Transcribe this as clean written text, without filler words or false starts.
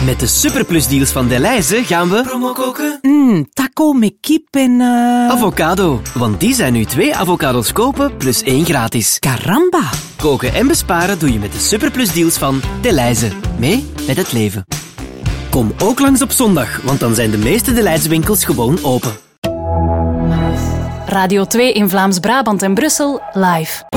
Met de superplusdeals van Delhaize gaan we promo koken. Taco met kip en... Avocado, want die zijn nu 2 avocados kopen plus 1 gratis. Caramba. Koken en besparen doe je met de superplusdeals van Delhaize. Mee met het leven. Kom ook langs op zondag, want dan zijn de meeste Delhaize winkels gewoon open. Radio 2 in Vlaams-Brabant en Brussel live.